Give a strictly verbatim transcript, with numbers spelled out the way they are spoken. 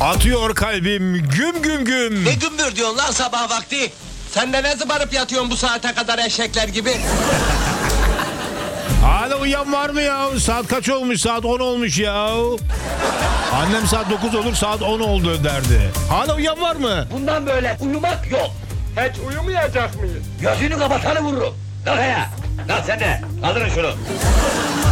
Atıyor kalbim güm güm güm. Ne gümbür diyorsun lan sabah vakti? Sen de ne zıbarıp yatıyorsun bu saate kadar eşekler gibi? Hala uyan var mı ya? Saat kaç olmuş? Saat on olmuş ya. Annem saat dokuz olur, saat on oldu derdi. Hala uyan var mı? Bundan böyle uyumak yok. Hiç uyumayacak mıyız? Gözünü kapatanı vururum. Kalk ayağa. Kalk sen de. Kaldırın şunu.